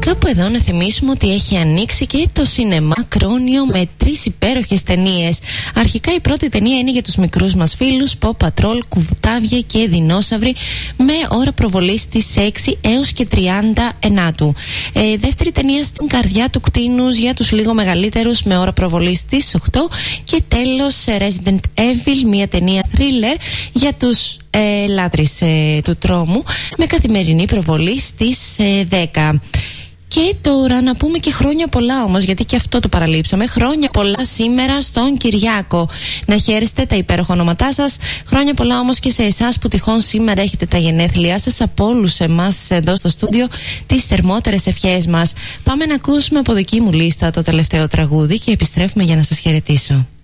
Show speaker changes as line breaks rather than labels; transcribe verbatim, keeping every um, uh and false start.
Κάπου εδώ να θυμίσουμε ότι έχει ανοίξει και το σινεμά Κρόνιο με τρεις υπέροχες ταινίες. Αρχικά η πρώτη ταινία είναι για τους μικρούς μας φίλους, Paw Patrol, Κουβτάβια και Δεινόσαυροι, με ώρα προβολής στις έξι έως και τριάντα ενάτου. Ε, δεύτερη ταινία στην καρδιά του κτίνους για τους λίγο μεγαλύτερους, με ώρα προβολής στις οκτώ. Και τέλος Resident Evil, μια ταινία thriller για τους ε, λάτρεις ε, του τρόμου, με καθημερινή προβολή στις ε, δέκα. Και τώρα να πούμε και χρόνια πολλά όμως, γιατί και αυτό το παραλείψαμε. Χρόνια πολλά σήμερα στον Κυριάκο. Να χαίρεστε τα υπέροχα ονόματά σας. Χρόνια πολλά όμως και σε εσάς που τυχόν σήμερα έχετε τα γενέθλιά σας. Από όλους εμάς εδώ στο στούντιο τις θερμότερες ευχές μας. Πάμε να ακούσουμε από δική μου λίστα το τελευταίο τραγούδι και επιστρέφουμε για να σας χαιρετήσω.